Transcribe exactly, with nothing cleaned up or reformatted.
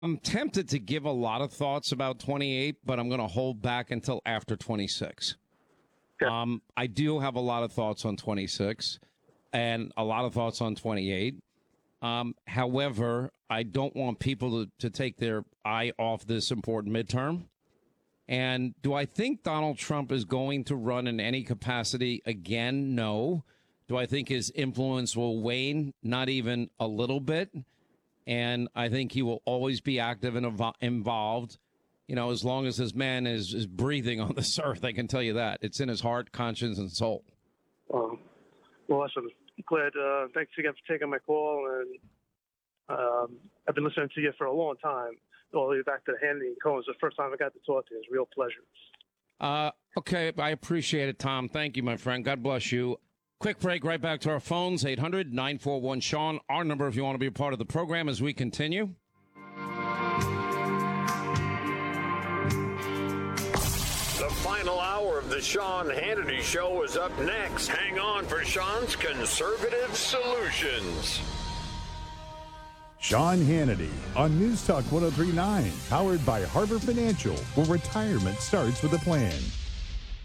I'm tempted to give a lot of thoughts about twenty-eight, but I'm going to hold back until after twenty-six. Okay. Um, I do have a lot of thoughts on twenty-six and a lot of thoughts on twenty-eight. Um, however, I don't want people to, to take their eye off this important midterm. And do I think Donald Trump is going to run in any capacity again? No. Do I think his influence will wane? Not even a little bit. And I think he will always be active and evo- involved, you know, as long as this man is, is breathing on this earth. I can tell you that. It's in his heart, conscience, and soul. Um, well, listen, I'm glad. Uh, thanks again for taking my call. And um, I've been listening to you for a long time, all the way back to Hannity and Cohen. It's the first time I got to talk to you. It's a real pleasure. Uh, okay, I appreciate it, Tom. Thank you, my friend. God bless you. Quick break, right back to our phones, eight hundred nine four one Sean. Our number if you want to be a part of the program as we continue. The final hour of the Sean Hannity Show is up next. Hang on for Sean's Conservative Solutions. Sean Hannity on News Talk one oh three point nine, powered by Harbor Financial, where retirement starts with a plan.